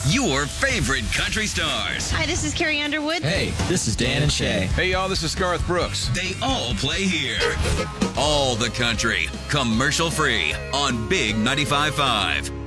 your favorite country stars. Hi, this is Carrie Underwood. Hey, this is Dan and Shay. Hey, y'all, this is Garth Brooks. They all play here. All the country, commercial free on Big 95.5.